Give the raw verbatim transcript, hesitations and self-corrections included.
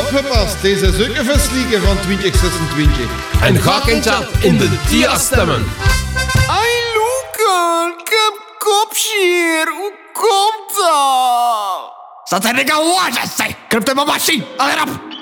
Opgepast, deze is ook een verslieken van twintig zesentwintig. En ga geen chat in de dia stemmen. Hey Luca, ik heb kopschier. Hoe komt dat? Dat heb ik al woord, zeg. Knip de machine. Allee, op.